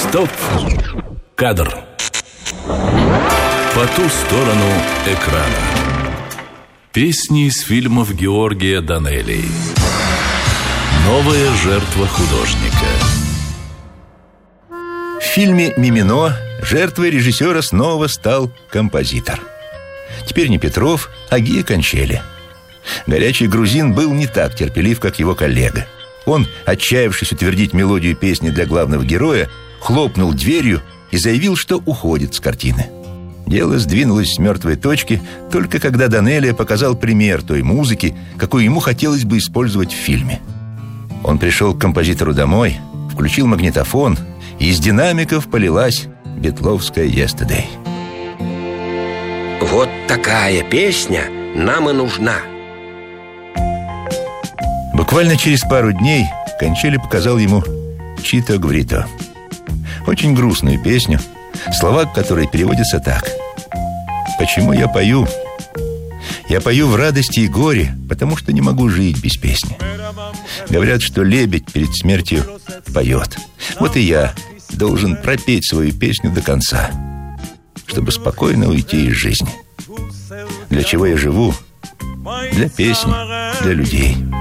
Стоп! Кадр. По ту сторону экрана. Песни из фильмов Георгия Данелии. Новая жертва художника. В фильме «Мимино» жертвой режиссера снова стал композитор. Теперь не Петров, а Гия Кончели. Горячий грузин был не так терпелив, как его коллега. Он, отчаявшись утвердить мелодию песни для главного героя, хлопнул дверью и заявил, что уходит с картины. Дело сдвинулось с мертвой точки только когда Данелия показал пример той музыки, какую ему хотелось бы использовать в фильме. Он пришел к композитору домой, включил магнитофон, и из динамиков полилась битловская «Yesterday». Вот такая песня нам и нужна. Буквально через пару дней Кончели показал ему «Чито Гврито». Очень грустную песню, слова которой переводятся так: «Почему я пою? Я пою в радости и горе, потому что не могу жить без песни. Говорят, что лебедь перед смертью поет. Вот и я должен пропеть свою песню до конца, чтобы спокойно уйти из жизни. Для чего я живу? Для песни, для людей».